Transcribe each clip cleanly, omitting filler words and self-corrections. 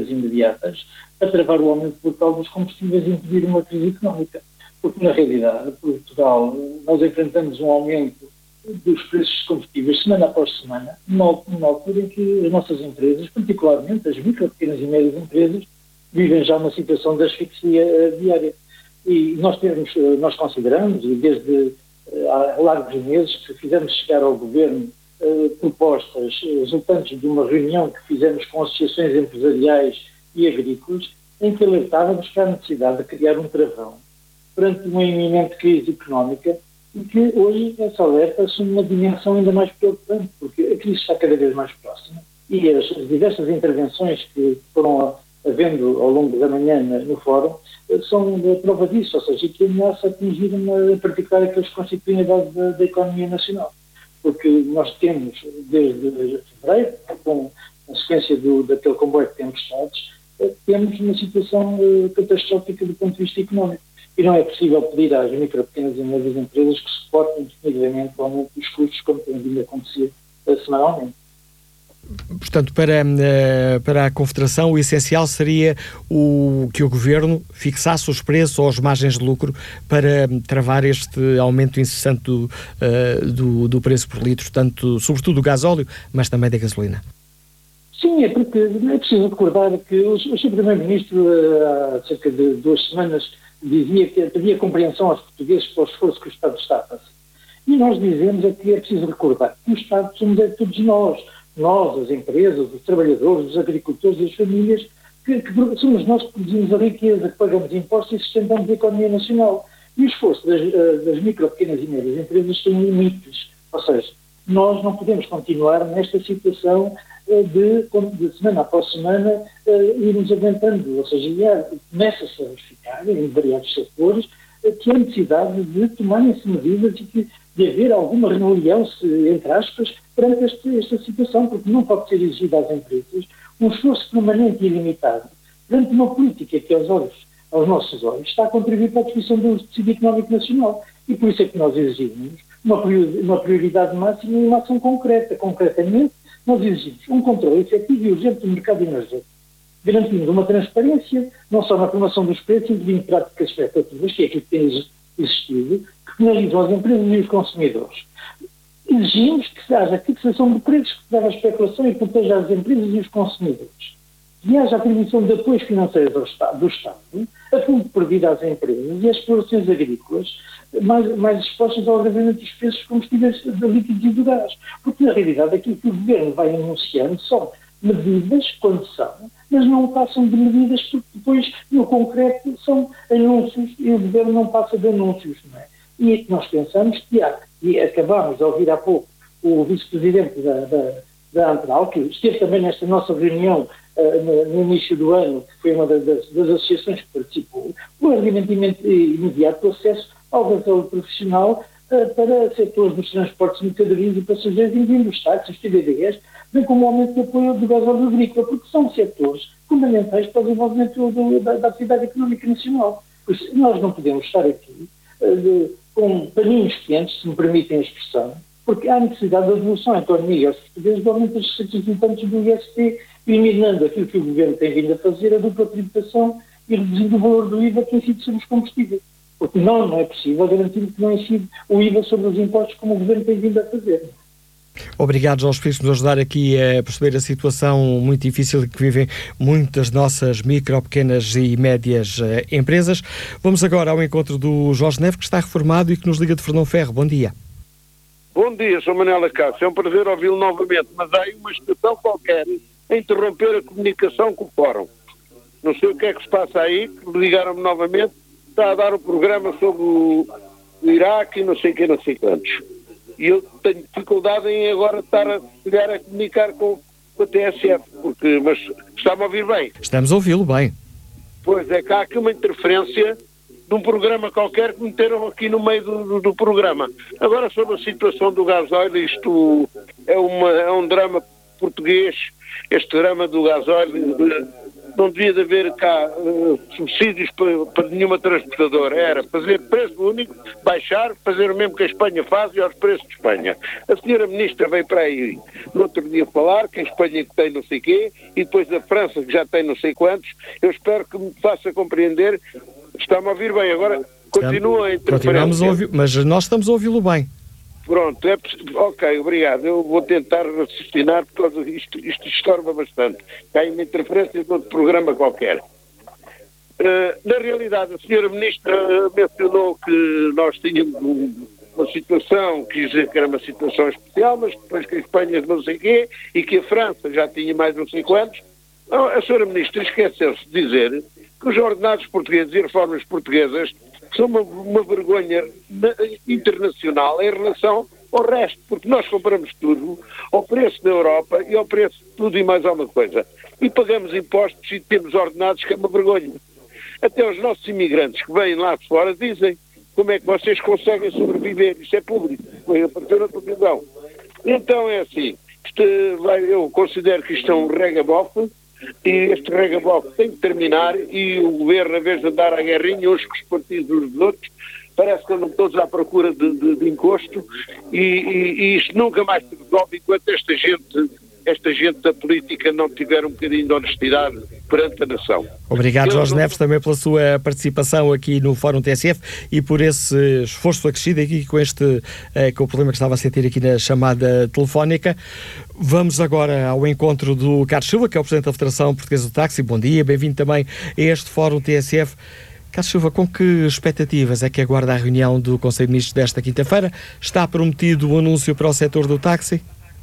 medidas imediatas a travar o aumento brutal dos combustíveis e impedir uma crise económica. Porque, na realidade, Portugal, nós enfrentamos um aumento dos preços dos combustíveis semana após semana, numa altura em que as nossas empresas, particularmente as micro, pequenas e médias empresas, vivem já uma situação de asfixia diária. E nós consideramos, e desde há largos meses, que fizemos chegar ao Governo propostas resultantes de uma reunião que fizemos com associações empresariais e agrícolas, em que alertávamos para a necessidade de criar um travão perante uma iminente crise económica e que hoje essa alerta assume uma dimensão ainda mais preocupante, porque a crise está cada vez mais próxima e as diversas intervenções que foram havendo ao longo da manhã no Fórum são prova disso, ou seja, que ameaça atingir em particular aqueles que constituem a base da economia nacional. Porque nós temos, desde fevereiro, com a sequência daquele comboio de tempestades, temos uma situação catastrófica do ponto de vista económico. E não é possível pedir às micro, pequenas e médias empresas que suportem definitivamente o aumento dos custos, como tem vindo a acontecer semanalmente. Portanto, para a Confederação, o essencial seria que o Governo fixasse os preços ou as margens de lucro para travar este aumento incessante do preço por litro, sobretudo do gasóleo, mas também da gasolina. Sim, é porque é preciso recordar que o Sr. Primeiro-Ministro, há cerca de 2 semanas, dizia que havia compreensão aos portugueses pelo esforço que o Estado está a fazer. E nós dizemos que é preciso recordar que o Estado somos todos nós, as empresas, os trabalhadores, os agricultores e as famílias, que somos nós que produzimos a riqueza, que pagamos impostos e sustentamos a economia nacional. E o esforço das micro, pequenas e médias empresas tem limites. Ou seja, nós não podemos continuar nesta situação de semana após semana irmos aguentando. Ou seja, começa-se a verificar em variados setores que há necessidade de tomarem-se medidas e de haver alguma rebelião, entre aspas, perante esta situação, porque não pode ser exigido às empresas um esforço permanente e ilimitado perante uma política que, aos nossos olhos, está a contribuir para a destruição do tecido económico nacional. E por isso é que nós exigimos uma prioridade máxima e uma ação concreta. Concretamente, nós exigimos um controle efetivo e urgente do mercado energético, garantindo uma transparência, não só na formação dos preços, impedindo práticas especulativas, que é aquilo que tem existido, que penalizam as empresas e os consumidores. Exigimos que haja fixação de preços que trava a especulação e proteja as empresas e os consumidores. Que haja atribuição de apoios financeiros do Estado, a fundo perdido às empresas e às explorações agrícolas mais expostas ao agravamento dos preços de combustíveis de líquidos e do gás. Porque, na realidade, aquilo que o Governo vai anunciando são medidas, quando são, mas não passam de medidas porque depois, no concreto, são anúncios e o Governo não passa de anúncios, não é? E nós pensamos e acabámos de ouvir há pouco o vice-presidente da Antral, que esteve também nesta nossa reunião no início do ano, que foi uma das associações que participou, o argumentamento imediato do acesso ao gasóleo profissional para setores dos transportes de mercadorias e passageiros, incluindo os táxis, os TDDs, bem como o aumento de apoio do gasóleo agrícola, porque são setores fundamentais para o desenvolvimento da atividade económica nacional. Por isso, nós não podemos estar aqui com paninhos quentes, se me permitem a expressão, porque há necessidade da devolução à economia e aos portugueses do aumento das receitas resultantes do IST, eliminando aquilo que o Governo tem vindo a fazer, a dupla tributação e reduzindo o valor do IVA que incide sobre os combustíveis. Porque não é possível garantir que não incide o IVA sobre os impostos como o Governo tem vindo a fazer. Obrigado, João Espírito, por nos ajudar aqui a perceber a situação muito difícil que vivem muitas nossas micro, pequenas e médias empresas. Vamos agora ao encontro do Jorge Neves, que está reformado e que nos liga de Fernão Ferro. Bom dia. Bom dia, Sr. Manuel Cássio. É um prazer ouvi-lo novamente, mas há aí uma situação qualquer a interromper a comunicação com o Fórum. Não sei o que é que se passa aí, que ligaram-me novamente, está a dar o programa sobre o Iraque e não sei quantos. E eu tenho dificuldade em agora estar a comunicar com a TSF, mas está-me a ouvir bem? Estamos a ouvi-lo bem. Pois é, que há aqui uma interferência de um programa qualquer que meteram aqui no meio do programa. Agora, sobre a situação do gasóleo, isto é um drama português, este drama do gasóleo, não devia de haver cá subsídios para nenhuma transportadora. Era fazer preço único, baixar, fazer o mesmo que a Espanha faz e aos preços de Espanha. A senhora Ministra veio para aí no outro dia falar que a Espanha que tem não sei quê e depois a França que já tem não sei quantos. Eu espero que me faça compreender. Está-me a ouvir bem agora? Continua a interferência. Continuamos a ouvir, mas nós estamos a ouvi-lo bem. Pronto, ok, obrigado. Eu vou tentar raciocinar porque isto estorba bastante. Tem uma interferência de outro programa qualquer. Na realidade, a senhora Ministra mencionou que nós tínhamos uma situação, quis dizer que era uma situação especial, mas depois que a Espanha não sei quê e que a França já tinha mais não sei quantos. Não, a senhora Ministra esqueceu-se de dizer que os ordenados portugueses e reformas portuguesas são uma vergonha internacional em relação ao resto, porque nós compramos tudo ao preço da Europa e ao preço de tudo e mais alguma coisa. E pagamos impostos e temos ordenados que é uma vergonha. Até os nossos imigrantes que vêm lá de fora dizem como é que vocês conseguem sobreviver. Isto é público, foi aparecer na televisão. Então é assim, eu considero que isto é um regabofe, e este regabofe tem que terminar e o governo, em vez de andar à guerrinha uns com os partidos uns dos outros, parece que andam todos à procura de encosto e isto nunca mais se resolve enquanto esta gente da política não tiver um bocadinho de honestidade perante a nação. Obrigado, Jorge Neves, também pela sua participação aqui no Fórum TSF e por esse esforço acrescido aqui com o problema que estava a sentir aqui na chamada telefónica. Vamos agora ao encontro do Carlos Silva, que é o Presidente da Federação Portuguesa do Táxi. Bom dia, bem-vindo também a este Fórum TSF. Carlos Silva, com que expectativas é que aguarda a reunião do Conselho de Ministros desta quinta-feira? Está prometido o anúncio para o setor do táxi?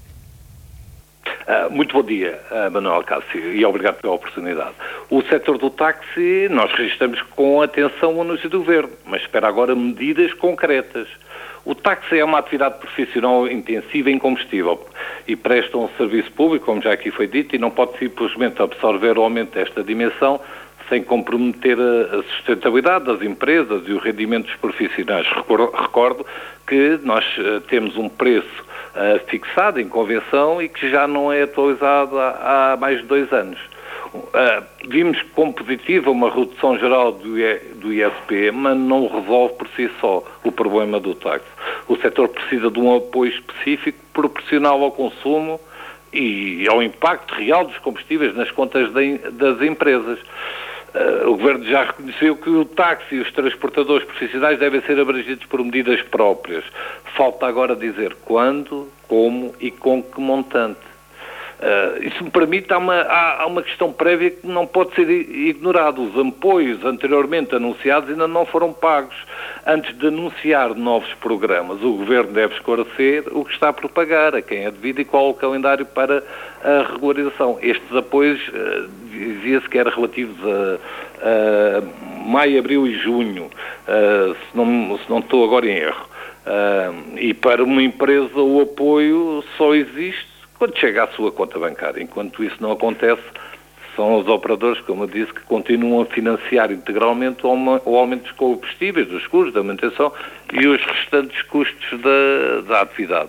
Muito bom dia, Manuel Cássio, e obrigado pela oportunidade. O setor do táxi, nós registramos com atenção o anúncio do Governo, mas espera agora medidas concretas. O táxi é uma atividade profissional intensiva em combustível e presta um serviço público, como já aqui foi dito, e não pode simplesmente absorver o aumento desta dimensão sem comprometer a sustentabilidade das empresas e o rendimento dos profissionais. Recordo que nós temos um preço fixado em convenção e que já não é atualizado há mais de 2 anos. Vimos como positiva uma redução geral do ISP, mas não resolve por si só o problema do táxi. O setor precisa de um apoio específico proporcional ao consumo e ao impacto real dos combustíveis nas contas das empresas. O Governo já reconheceu que o táxi e os transportadores profissionais devem ser abrangidos por medidas próprias. Falta agora dizer quando, como e com que montante. Isso me permite, há uma questão prévia que não pode ser ignorada. Os apoios anteriormente anunciados ainda não foram pagos. Antes de anunciar novos programas, o Governo deve esclarecer o que está por pagar, a quem é devido e qual o calendário para a regularização. Estes apoios, dizia-se que eram relativos a maio, abril e junho, se não estou agora em erro. E para uma empresa o apoio só existe quando chega à sua conta bancária. Enquanto isso não acontece, são os operadores, como eu disse, que continuam a financiar integralmente o aumento dos combustíveis, dos custos da manutenção e os restantes custos da atividade.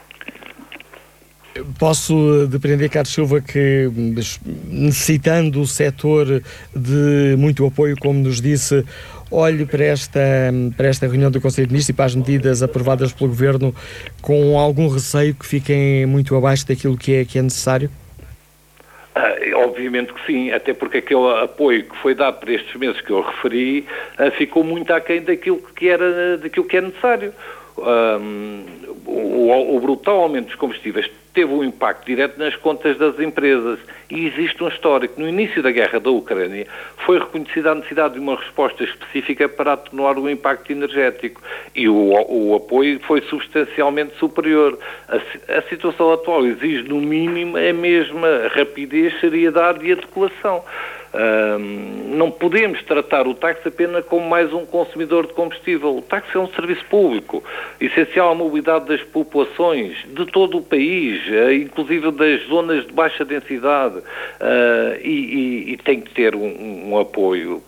Posso depreender, Carlos Silva, que necessitando o setor de muito apoio, como nos disse, olhe para esta reunião do Conselho de Ministros e para as medidas aprovadas pelo Governo com algum receio que fiquem muito abaixo daquilo que é necessário? Obviamente que sim, até porque aquele apoio que foi dado para estes meses que eu referi ficou muito aquém daquilo que é necessário. O brutal aumento dos combustíveis teve um impacto direto nas contas das empresas e existe um histórico. No início da guerra da Ucrânia foi reconhecida a necessidade de uma resposta específica para atenuar o impacto energético e o apoio foi substancialmente superior. A situação atual exige no mínimo a mesma rapidez, seriedade e adequação. Não podemos tratar o táxi apenas como mais um consumidor de combustível. O táxi é um serviço público, essencial à mobilidade das populações de todo o país, inclusive das zonas de baixa densidade, e tem que ter um apoio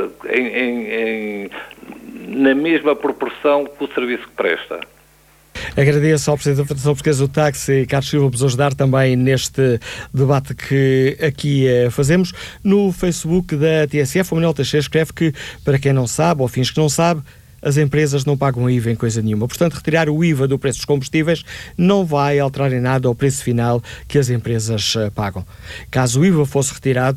na mesma proporção que o serviço que presta. Agradeço ao Presidente da Federação Portuguesa do Táxi, Carlos Silva, por nos ajudar também neste debate que aqui fazemos. No Facebook da TSF, o Manuel Teixeira escreve que, para quem não sabe, ou finge que não sabe, as empresas não pagam IVA em coisa nenhuma. Portanto, retirar o IVA do preço dos combustíveis não vai alterar em nada o preço final que as empresas pagam. Caso o IVA fosse retirado,